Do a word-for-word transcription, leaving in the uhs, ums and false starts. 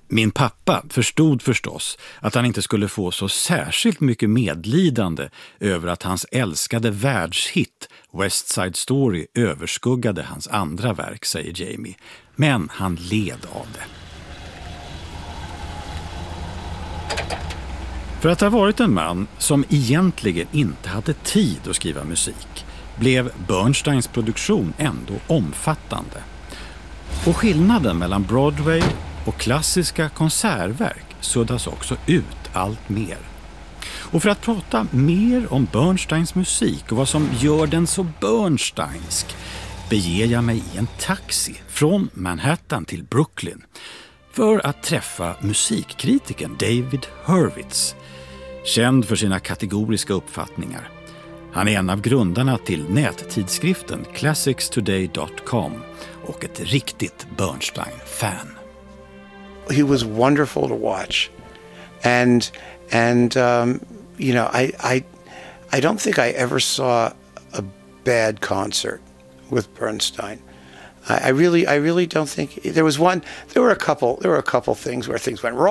Min pappa förstod förstås att han inte skulle få så särskilt mycket medlidande över att hans älskade världshit West Side Story överskuggade hans andra verk, säger Jamie. Men han led av det. För att ha varit en man som egentligen inte hade tid att skriva musik blev Bernsteins produktion ändå omfattande. Och skillnaden mellan Broadway och klassiska konsertverk suddas också ut allt mer. Och för att prata mer om Bernsteins musik och vad som gör den så Bernsteinsk beger jag mig i en taxi från Manhattan till Brooklyn för att träffa musikkritikern David Hurwitz, känd för sina kategoriska uppfattningar. Han är en av grundarna till nättidskriften classics today dot com och ett riktigt Bernstein-fan. He was wonderful to watch, and and um, you know I I I don't think I ever saw a bad concert with Bernstein. I, I really I really don't think there was one. There were a couple. There were a couple things where things went wrong.